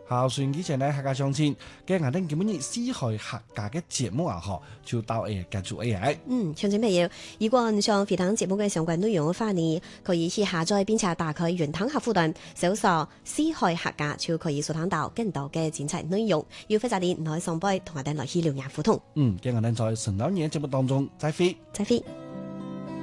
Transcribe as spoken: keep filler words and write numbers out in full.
孝順以前呢，客家相親，嘅我哋基本以四海客家嘅節目啊，嗬，就到誒結束 A I。 嗯，聽眾朋友，如果你想回聽節目嘅相關內容嘅話呢，可以去下載並且打開雲端客戶端，搜索四海客家就可以收聽到更多嘅精彩內容。要非常啲唔可以上杯，同我哋來去聊聊互動。 嗯，嘅我哋在神老年節目當中再會， 再會。